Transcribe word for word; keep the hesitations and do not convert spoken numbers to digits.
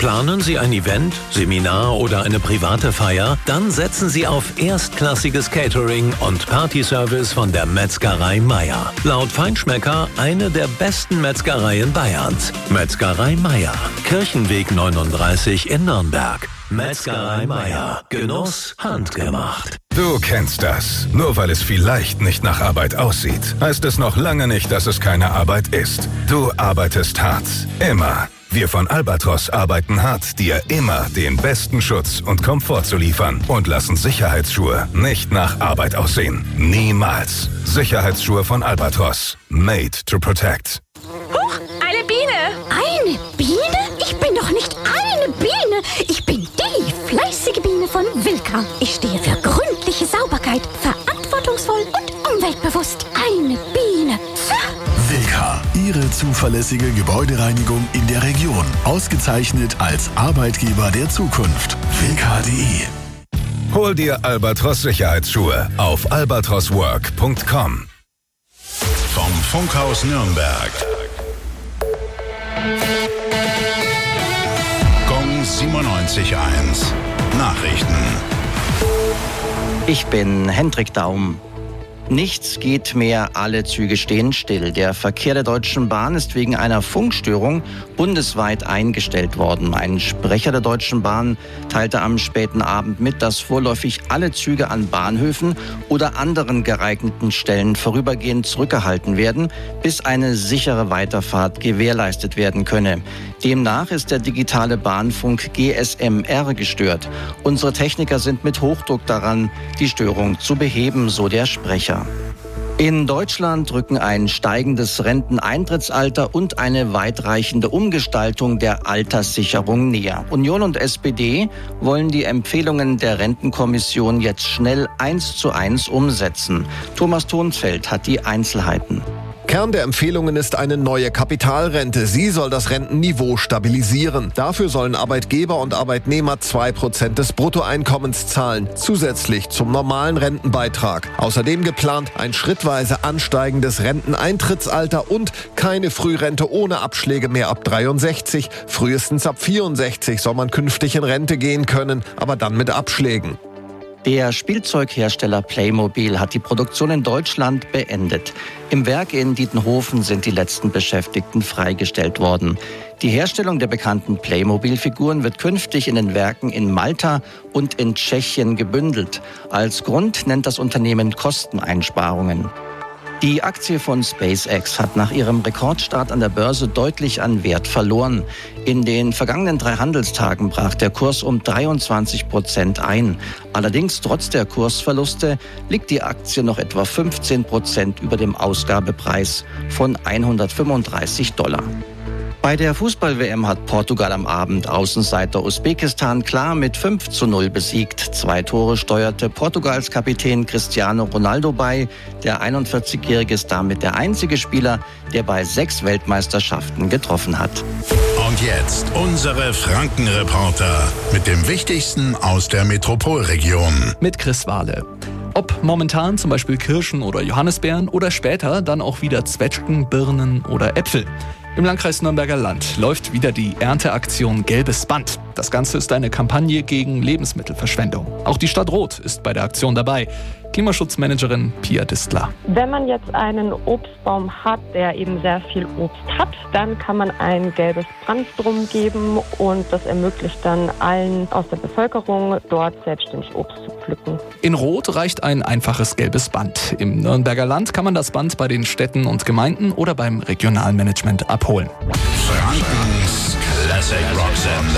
Planen Sie ein Event, Seminar oder eine private Feier? Dann setzen Sie auf erstklassiges Catering und Partyservice von der Metzgerei Meier. Laut Feinschmecker eine der besten Metzgereien Bayerns. Metzgerei Meier, Kirchenweg neununddreißig in Nürnberg. Metzgerei Meier. Genuss handgemacht. Du kennst das. Nur weil es vielleicht nicht nach Arbeit aussieht, heißt es noch lange nicht, dass es keine Arbeit ist. Du arbeitest hart. Immer. Wir von Albatros arbeiten hart, dir immer den besten Schutz und Komfort zu liefern und lassen Sicherheitsschuhe nicht nach Arbeit aussehen. Niemals. Sicherheitsschuhe von Albatros. Made to protect. Huch, eine Biene! Eine Biene? Ich bin doch nicht eine Biene. Ich bin die fleißige Biene von Wilka. Ich stehe für gründliche Sauberkeit, verantwortungsvoll und umweltbewusst. Eine Biene. Wilka, Ihre zuverlässige Gebäudereinigung in der Region. Ausgezeichnet als Arbeitgeber der Zukunft. Wilka punkt de. Hol dir Albatros Sicherheitsschuhe auf albatros work punkt com. Vom Funkhaus Nürnberg. Gong siebenundneunzig Komma eins. Nachrichten. Ich bin Hendrik Daum. Nichts geht mehr, alle Züge stehen still. Der Verkehr der Deutschen Bahn ist wegen einer Funkstörung bundesweit eingestellt worden. Ein Sprecher der Deutschen Bahn teilte am späten Abend mit, dass vorläufig alle Züge an Bahnhöfen oder anderen geeigneten Stellen vorübergehend zurückgehalten werden, bis eine sichere Weiterfahrt gewährleistet werden könne. Demnach ist der digitale Bahnfunk G S M R gestört. Unsere Techniker sind mit Hochdruck daran, die Störung zu beheben, so der Sprecher. In Deutschland rücken ein steigendes Renteneintrittsalter und eine weitreichende Umgestaltung der Alterssicherung näher. Union und S P D wollen die Empfehlungen der Rentenkommission jetzt schnell eins zu eins umsetzen. Thomas Thonfeld hat die Einzelheiten. Kern der Empfehlungen ist eine neue Kapitalrente. Sie soll das Rentenniveau stabilisieren. Dafür sollen Arbeitgeber und Arbeitnehmer zwei Prozent des Bruttoeinkommens zahlen, zusätzlich zum normalen Rentenbeitrag. Außerdem geplant ein schrittweise ansteigendes Renteneintrittsalter und keine Frührente ohne Abschläge mehr ab dreiundsechzig. Frühestens ab vierundsechzig soll man künftig in Rente gehen können, aber dann mit Abschlägen. Der Spielzeughersteller Playmobil hat die Produktion in Deutschland beendet. Im Werk in Dietenhofen sind die letzten Beschäftigten freigestellt worden. Die Herstellung der bekannten Playmobil-Figuren wird künftig in den Werken in Malta und in Tschechien gebündelt. Als Grund nennt das Unternehmen Kosteneinsparungen. Die Aktie von SpaceX hat nach ihrem Rekordstart an der Börse deutlich an Wert verloren. In den vergangenen drei Handelstagen brach der Kurs um dreiundzwanzig Prozent ein. Allerdings trotz der Kursverluste liegt die Aktie noch etwa fünfzehn Prozent über dem Ausgabepreis von hundertfünfunddreißig Dollar. Bei der Fußball-W M hat Portugal am Abend Außenseiter Usbekistan klar mit fünf zu null besiegt. Zwei Tore steuerte Portugals Kapitän Cristiano Ronaldo bei. Der einundvierzigjährige ist damit der einzige Spieler, der bei sechs Weltmeisterschaften getroffen hat. Und jetzt unsere Franken-Reporter mit dem Wichtigsten aus der Metropolregion. Mit Chris Wahle. Ob momentan zum Beispiel Kirschen oder Johannisbeeren oder später dann auch wieder Zwetschgen, Birnen oder Äpfel. Im Landkreis Nürnberger Land läuft wieder die Ernteaktion Gelbes Band. Das Ganze ist eine Kampagne gegen Lebensmittelverschwendung. Auch die Stadt Roth ist bei der Aktion dabei. Klimaschutzmanagerin Pia Distler. Wenn man jetzt einen Obstbaum hat, der eben sehr viel Obst hat, dann kann man ein gelbes Band drum geben und das ermöglicht dann allen aus der Bevölkerung, dort selbstständig Obst zu pflücken. In Roth reicht ein einfaches gelbes Band. Im Nürnberger Land kann man das Band bei den Städten und Gemeinden oder beim Regionalmanagement abholen. Frankens Classic Rock Sender.